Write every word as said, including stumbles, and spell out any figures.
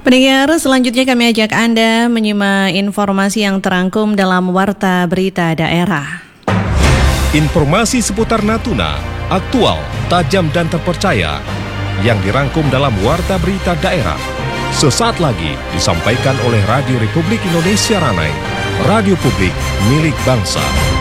Pendengar, selanjutnya kami ajak Anda menyimak informasi yang terangkum dalam Warta Berita Daerah. Informasi seputar Natuna, aktual, tajam dan terpercaya, yang dirangkum dalam Warta Berita Daerah. Sesaat lagi disampaikan oleh Radio Republik Indonesia Ranai, radio publik milik bangsa.